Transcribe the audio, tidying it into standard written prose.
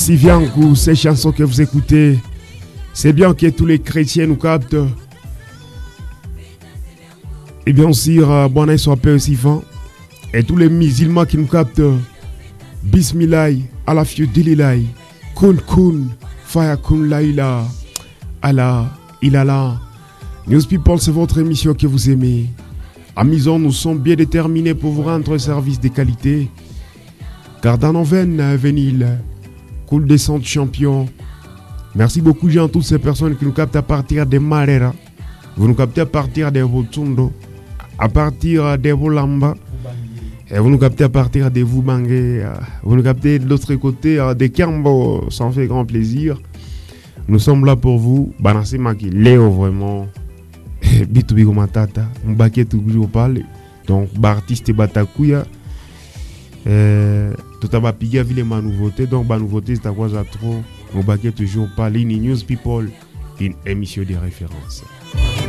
Si bien que ces chansons que vous écoutez, c'est bien que tous les chrétiens nous captent. Et bien sûr, bon soit Père Sifan. Et tous les musulmans qui nous captent. Bismillah, Alafio Dililai, Kun Kun, Faya Kun Laila, Allah, Ilala. News People, c'est votre émission que vous aimez. À Mison, nous sommes bien déterminés pour vous rendre un service de qualité. Car dans nos veines, Vénile, coule des centres champions. Merci beaucoup, Jean, toutes ces personnes qui nous captent à partir des Marera. Vous nous captez à partir des Votundo, à partir des Volamba. Et vous nous captez à partir des Voubangue, vous nous captez de l'autre côté des Kambo, ça en fait grand plaisir. Nous sommes là pour vous. Banassé Maki, Léo vraiment. Bitubigo Matata, Mbake toujours parler. Donc, artiste Batakuya. Tout à l'heure, Piga Ville ma nouveauté. Donc, ma nouveauté, c'est à quoi ça trop. Mbake toujours parler. News People, une émission de référence.